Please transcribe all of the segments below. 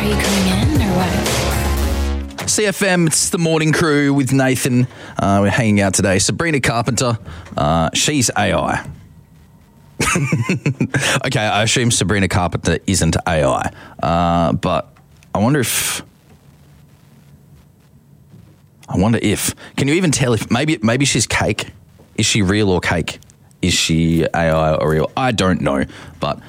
you coming in or what? CFM, it's the morning crew with Nathan. We're hanging out today. Sabrina Carpenter, she's AI. Okay, I assume Sabrina Carpenter isn't AI, but I wonder if. Can you even tell if maybe she's cake? Is she real or cake? Is she AI or real? I don't know, but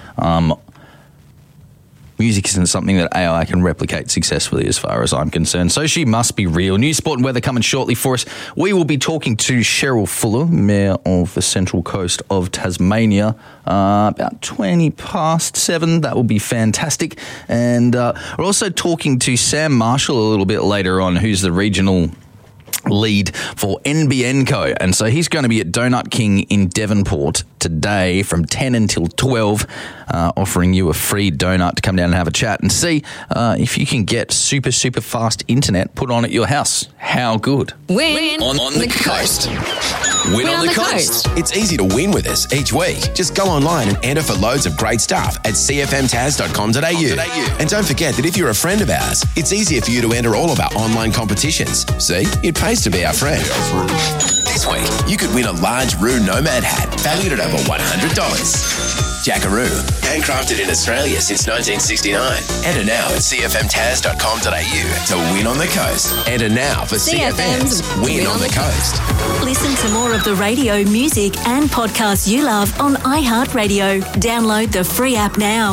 music isn't something that AI can replicate successfully as far as I'm concerned. So she must be real. News, sport and weather coming shortly for us. We will be talking to Cheryl Fuller, Mayor of the Central Coast of Tasmania, about 7:20. That will be fantastic. And we're also talking to Sam Marshall a little bit later on, who's the regional lead for NBN Co. And so he's going to be at Donut King in Devonport today from 10 until 12, offering you a free donut to come down and have a chat and see if you can get super, super fast internet put on at your house. How good? Win on the coast. Win on the coast. It's easy to win with us each week. Just go online and enter for loads of great stuff at cfmtas.com.au. And don't forget that if you're a friend of ours, it's easier for you to enter all of our online competitions. See, it pays to be our friend. This week, you could win a large Roo Nomad hat valued at over $100. Jackaroo, handcrafted in Australia since 1969. Enter now at cfmtas.com.au to win on the coast. Enter now for CFM's Win on the Coast. Listen to more of the radio, music and podcasts you love on iHeartRadio. Download the free app now.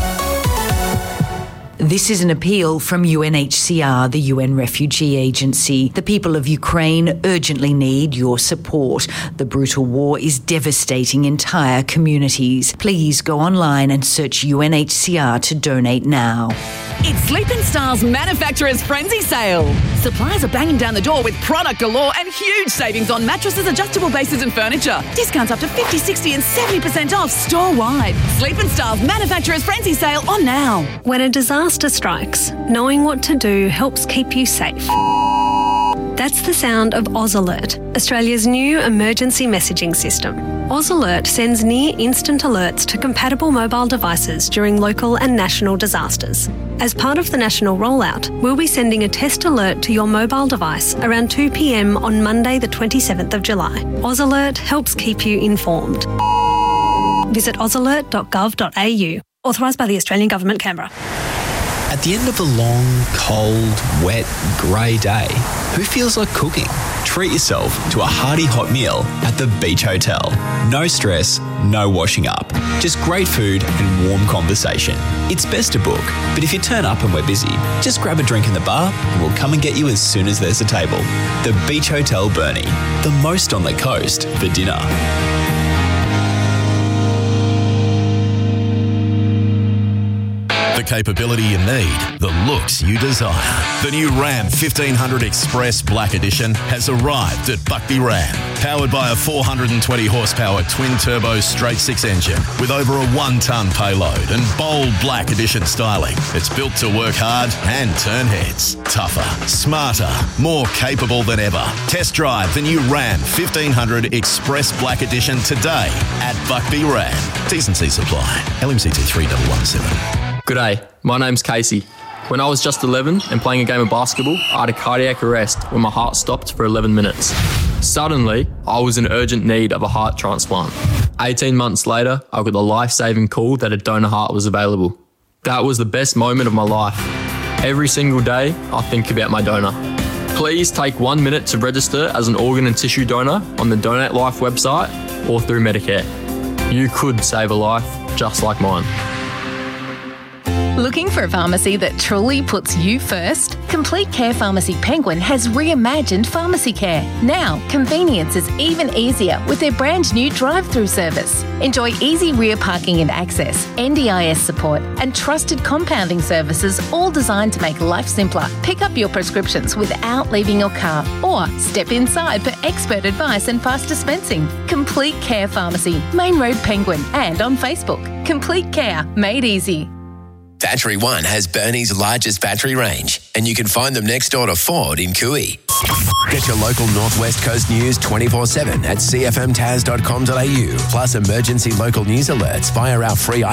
This is an appeal from UNHCR, the UN Refugee Agency. The people of Ukraine urgently need your support. The brutal war is devastating entire communities. Please go online and search UNHCR to donate now. It's Sleep & Style's Manufacturer's Frenzy Sale. Suppliers are banging down the door with product galore and huge savings on mattresses, adjustable bases and furniture. Discounts up to 50, 60 and 70% off store-wide. Sleep & Style's Manufacturer's Frenzy Sale on now. When a disaster strikes, knowing what to do helps keep you safe. That's the sound of Oz Alert, Australia's new emergency messaging system. Oz Alert sends near-instant alerts to compatible mobile devices during local and national disasters. As part of the national rollout, we'll be sending a test alert to your mobile device around 2 p.m. on Monday the 27th of July. Oz Alert helps keep you informed. Visit ozalert.gov.au. Authorised by the Australian Government, Canberra. At the end of a long, cold, wet, grey day, who feels like cooking? Treat yourself to a hearty hot meal at the Beach Hotel. No stress, no washing up. Just great food and warm conversation. It's best to book, but if you turn up and we're busy, just grab a drink in the bar and we'll come and get you as soon as there's a table. The Beach Hotel Burnie, the most on the coast for dinner. The capability you need, the looks you desire. The new Ram 1500 Express Black Edition has arrived at Buckby Ram. Powered by a 420 horsepower twin-turbo straight-six engine with over a 1-ton payload and bold Black Edition styling. It's built to work hard and turn heads. Tougher, smarter, more capable than ever. Test drive the new Ram 1500 Express Black Edition today at Buckby Ram. T&C supply. LMCT 3117. G'day, my name's Casey. When I was just 11 and playing a game of basketball, I had a cardiac arrest when my heart stopped for 11 minutes. Suddenly, I was in urgent need of a heart transplant. 18 months later, I got the life-saving call that a donor heart was available. That was the best moment of my life. Every single day, I think about my donor. Please take 1 minute to register as an organ and tissue donor on the Donate Life website or through Medicare. You could save a life just like mine. Looking for a pharmacy that truly puts you first? Complete Care Pharmacy Penguin has reimagined pharmacy care. Now, convenience is even easier with their brand new drive-through service. Enjoy easy rear parking and access, NDIS support, and trusted compounding services, all designed to make life simpler. Pick up your prescriptions without leaving your car, or step inside for expert advice and fast dispensing. Complete Care Pharmacy, Main Road Penguin, and on Facebook. Complete Care, made easy. Battery One has Burnie's largest battery range, and you can find them next door to Ford in Cooey. Get your local Northwest Coast news 24/7 at cfmtas.com.au, plus emergency local news alerts via our free